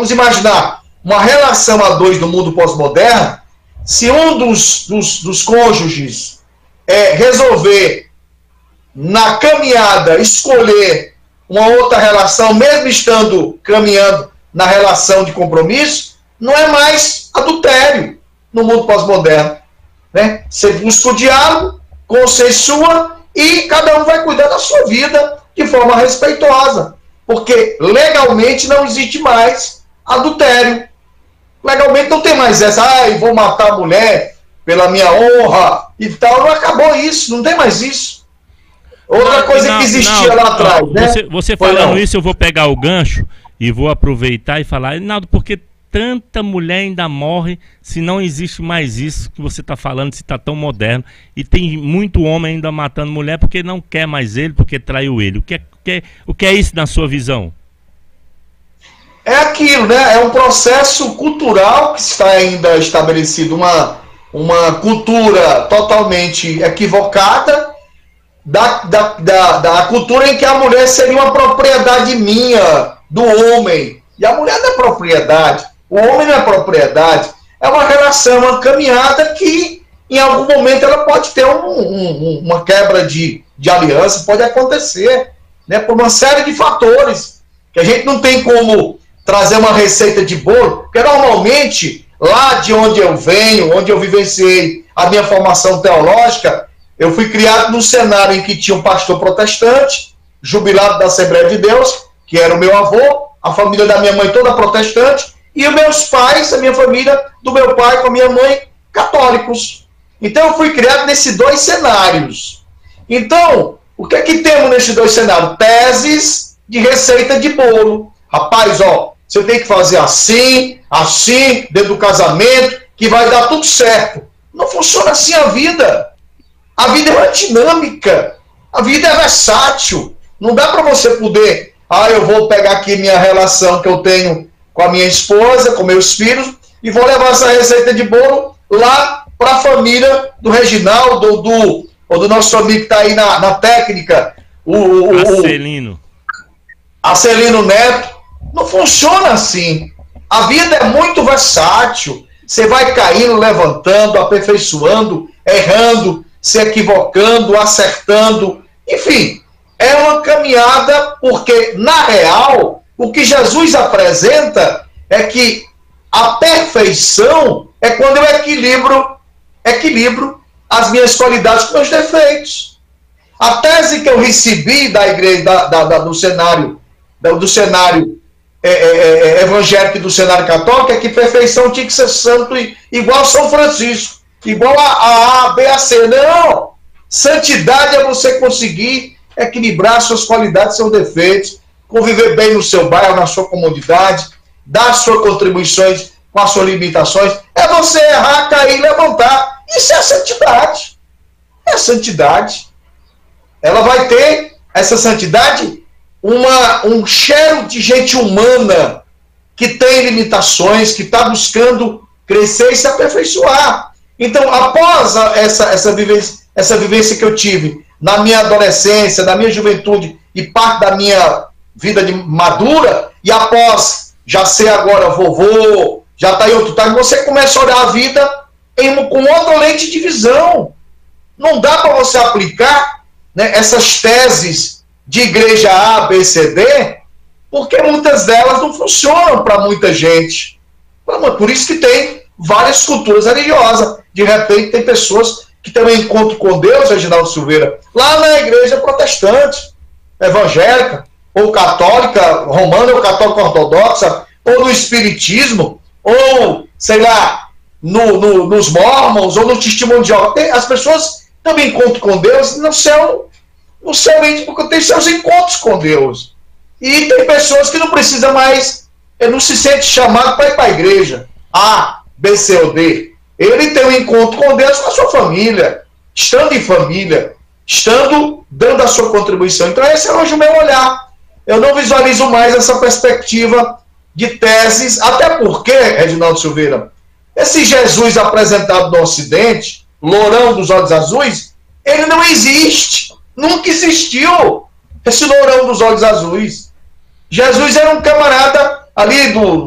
Vamos imaginar uma relação a dois no mundo pós-moderno. Se um dos cônjuges resolver, na caminhada, escolher uma outra relação, mesmo estando caminhando na relação de compromisso, não é mais adultério no mundo pós-moderno. Né? Você busca o diálogo, consensua e cada um vai cuidar da sua vida de forma respeitosa. Porque legalmente não existe mais adultério. Legalmente não tem mais essa, eu vou matar a mulher pela minha honra e tal. Não acabou isso, não tem mais isso. Outra coisa que existia lá atrás, né? Você falando isso, eu vou pegar o gancho e vou aproveitar e falar, Reinaldo, porque tanta mulher ainda morre se não existe mais isso que você está falando, se está tão moderno. E tem muito homem ainda matando mulher porque não quer mais ele, porque traiu ele. O que é isso na sua visão? É aquilo, né? É um processo cultural que está ainda estabelecido, uma cultura totalmente equivocada da cultura em que a mulher seria uma propriedade minha, do homem. E a mulher não é propriedade, o homem não é propriedade. É uma relação, uma caminhada que em algum momento ela pode ter uma quebra de aliança, pode acontecer, né? Por uma série de fatores que a gente não tem como trazer uma receita de bolo, porque normalmente, lá de onde eu venho, onde eu vivenciei a minha formação teológica, eu fui criado num cenário em que tinha um pastor protestante, jubilado da Assembleia de Deus, que era o meu avô, a família da minha mãe toda protestante, e os meus pais, a minha família, do meu pai com a minha mãe, católicos. Então eu fui criado nesses dois cenários. Então, o que é que temos nesses dois cenários? Teses de receita de bolo. Rapaz, ó, você tem que fazer assim, dentro do casamento, que vai dar tudo certo. Não funciona assim a vida. A vida é uma dinâmica. A vida é versátil. Não dá para você poder, eu vou pegar aqui minha relação que eu tenho com a minha esposa, com meus filhos, e vou levar essa receita de bolo lá para para do Reginaldo, ou do nosso amigo que está aí na técnica, Acelino Neto. Não funciona assim. A vida é muito versátil. Você vai caindo, levantando, aperfeiçoando, errando, se equivocando, acertando. Enfim, é uma caminhada, porque, na real, o que Jesus apresenta é que a perfeição é quando eu equilibro as minhas qualidades com meus defeitos. A tese que eu recebi da igreja, do cenário evangélico e do cenário católico é que perfeição tinha que ser santo igual São Francisco, igual a B, a C. Não! Santidade é você conseguir equilibrar suas qualidades, seus defeitos, conviver bem no seu bairro, na sua comunidade, dar suas contribuições com as suas limitações. É você errar, cair, levantar. Isso é santidade. É santidade. Ela vai ter, essa santidade, um cheiro de gente humana que tem limitações, que está buscando crescer e se aperfeiçoar. Então, após essa vivência que eu tive na minha adolescência, na minha juventude e parte da minha vida de madura, e após já ser agora vovô, já está em outro time, você começa a olhar a vida com outra lente de visão. Não dá para você aplicar, né, essas teses de igreja A, B, C, D, porque muitas delas não funcionam para muita gente. Por isso que tem várias culturas religiosas. De repente tem pessoas que também encontram com Deus, Reginaldo Silveira, lá na igreja protestante, evangélica, ou católica romana, ou católica ortodoxa, ou no espiritismo, ou, sei lá, nos mormons, ou no testemunho de Jeová. As pessoas também encontram com Deus no céu íntimo, tem seus encontros com Deus. E tem pessoas que não precisam mais, não se sente chamado para ir para a igreja, A, B, C ou D. Ele tem um encontro com Deus, com a sua família, estando em família, dando a sua contribuição. Então esse é hoje o meu olhar. Eu não visualizo mais essa perspectiva de teses, até porque, Reginaldo Silveira, esse Jesus apresentado no Ocidente, lourão dos olhos azuis, ele não existe. Nunca existiu esse lourão dos olhos azuis. Jesus era um camarada ali